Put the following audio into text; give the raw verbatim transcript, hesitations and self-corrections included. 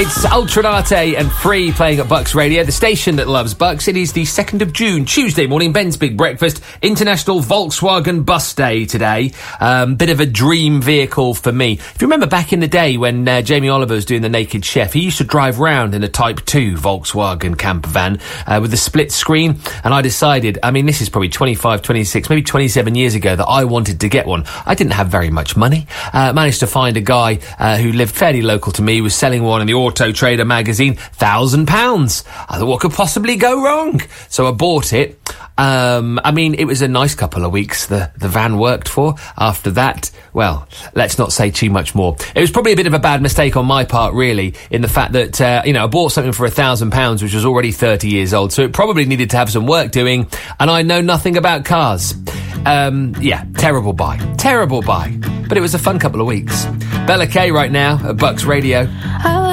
It's Ultranate and Free playing at Bucks Radio, the station that loves Bucks. It is the second of June, Tuesday morning, Ben's Big Breakfast, International Volkswagen Bus Day today. Um, bit of a dream vehicle for me. If you remember back in the day when uh, Jamie Oliver was doing The Naked Chef, he used to drive round in a Type two Volkswagen camper van uh, with a split screen, and I decided, I mean, this is probably twenty-five, twenty-six, maybe twenty-seven years ago, that I wanted to get one. I didn't have very much money. Uh, managed to find a guy uh, who lived fairly local to me, was selling one in the Auto Trader magazine, thousand pounds. I thought, what could possibly go wrong? So I bought it. Um, I mean, it was a nice couple of weeks the, the van worked for. After that, well, let's not say too much more. It was probably a bit of a bad mistake on my part, really, in the fact that, uh, you know, I bought something for a thousand pounds, which was already thirty years old, so it probably needed to have some work doing, and I know nothing about cars. Um, yeah, terrible buy. Terrible buy. But it was a fun couple of weeks. Bella Kay right now at Bucks Radio. I